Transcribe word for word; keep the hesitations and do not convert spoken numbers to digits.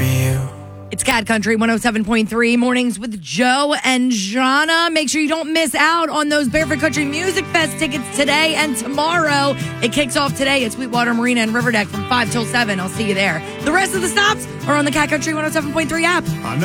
for you. It's Cat Country one oh seven point three, mornings with Joe and Jana. Make sure you don't miss out on those Barefoot Country Music Fest tickets today and tomorrow. It kicks off today at Sweetwater Marina and Riverdeck from five till seven. I'll see you there. The rest of the stops are on the Cat Country one oh seven point three app.